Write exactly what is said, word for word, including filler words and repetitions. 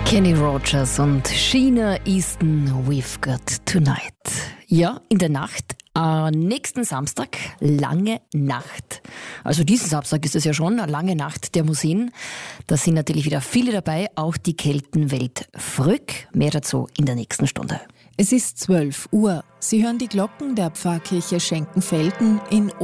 Kenny Rogers und Sheena Easton, We've Got Tonight. Ja, in der Nacht, äh, nächsten Samstag, lange Nacht. Also diesen Samstag ist es ja schon, eine lange Nacht der Museen. Da sind natürlich wieder viele dabei, auch die Keltenwelt Fröck. Mehr dazu in der nächsten Stunde. Es ist zwölf Uhr. Sie hören die Glocken der Pfarrkirche Schenkenfelden in